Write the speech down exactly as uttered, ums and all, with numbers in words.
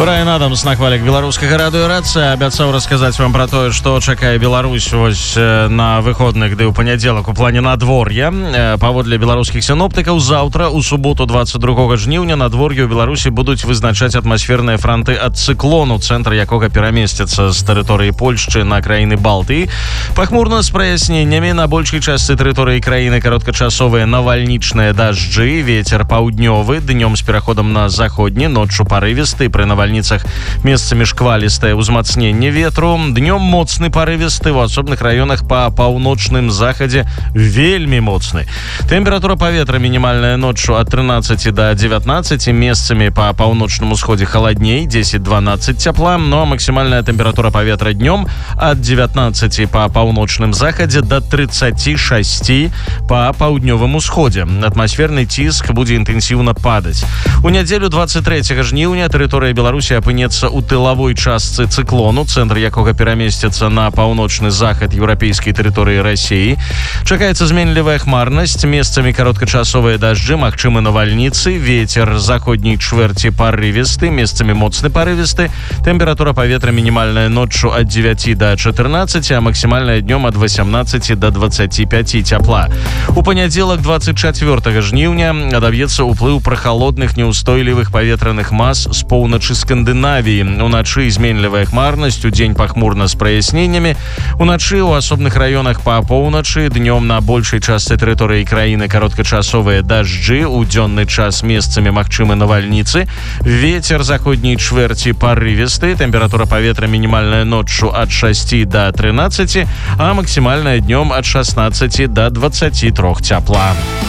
Брайан Адамс на хвалях беларускага радыёрацыі абяцаў расказаць вам пра тое, што чакае Беларусь вось на выходных ды ў панядзелак у плане надвор'я. Паводле беларускіх сіноптыкаў, заўтра у суботу двадцать другога жніўня надвор'е ў Беларусі будуць вызначаць атмасферныя франты ад цыклону, цэнтр якога перамесціцца з тэрыторыі Польшчы на краіны Балтыі. Пахмурна з праясненнямі, на большай частцы тэрыторыі краіны кароткачасовыя навальнічныя дажджы, вецер паўднёвы, днём з пераходам на заходні, ноччу парывісты, пры навальніцах месцамі шквалістае ўзмацненне ветру, днём моцны парывісты, у асобных раёнах па паўночным захадзе вельмі моцны. Тэмпература паветра мінімальная ноччу ад трынаццаці да дзевятнаццаці, месцамі па паўночным усходзе халадней, дзесяць-дванаццаць цяпла, но максімальная тэмпература паветра днём ад дзевятнаццаці па паўночным захадзе да трыццаці шасці па паўднёвым усходзе. Атмасферны ціск будзе інтэнсіўна падаць. У нядзелю двадцать трэцяга жніўня тэрыторыя Беларусі апынецца ў тылавой частцы цыклону, цэнтр якога перамесціцца на паўночны захад еўрапейскай тэрыторыі Расіі. Чакаецца зменлівая хмарнасць, месцамі кароткачасовыя дажджы, магчымы навальніцы, вецер заходняй чвэрці парывісты, месцамі моцны парывісты. Тэмпература паветра мінімальная ноччу ад дзевяці да чатырнаццаці, а максімальная днём ад васямнаццаці да дваццаці пяці цяпла. У панядзелак двадцать чацвёртага жніўня адаб'ецца ўплыў прахалодных няўстойлівых паветраных мас з поўначы Скандынавіі. Уначы зменлівая хмарнасць, удзень пахмурна з праясненнямі. Уначы ў асобных раёнах па поўначы, днём на большай частцы тэрыторыі краіны кароткачасовыя дажджы, у дзённы час месцамі магчымы навальніцы. Вецер заходняй чвэрці парывісты, тэмпература паветра мінімальная ноччу ад шасці да трынаццаці, а максімальная днём ад шаснаццаці да дваццаці трох цяпла.